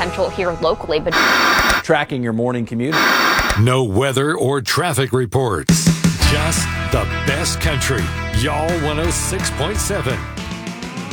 potential here locally. But tracking your morning commute. No weather or traffic reports. Just the best country. Y'all 106.7.